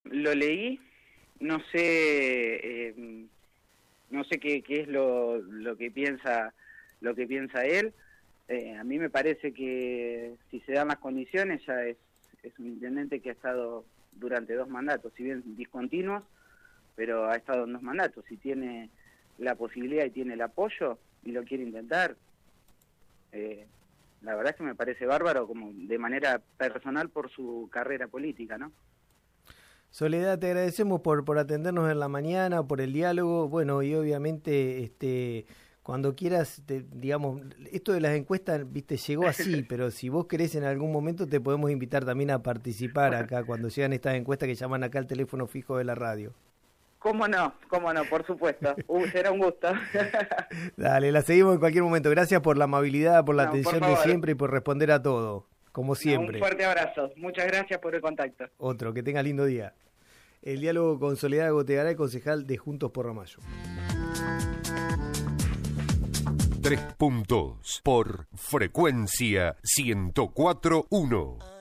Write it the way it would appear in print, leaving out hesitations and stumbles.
Lo leí, no sé, no sé qué es lo que piensa él. A mí me parece que si se dan las condiciones ya es un intendente que ha estado durante 2 mandatos, si bien discontinuos, pero ha estado en 2 mandatos. Si tiene la posibilidad y tiene el apoyo y lo quiere intentar, la verdad es que me parece bárbaro, como de manera personal, por su carrera política, ¿no? Soledad, te agradecemos por atendernos en la mañana, por el diálogo, bueno, y obviamente cuando quieras, digamos, esto de las encuestas, viste, llegó así, pero si vos querés en algún momento te podemos invitar también a participar acá cuando llegan estas encuestas que llaman acá al teléfono fijo de la radio. ¿Cómo no? Por supuesto. Será un gusto. Dale, la seguimos en cualquier momento. Gracias por la amabilidad, por la atención de siempre y por responder a todo, como siempre. Un fuerte abrazo. Muchas gracias por el contacto. Otro, que tenga lindo día. El diálogo con Soledad Gotegaray, concejal de Juntos por Ramallo. 3 puntos por frecuencia 104.1.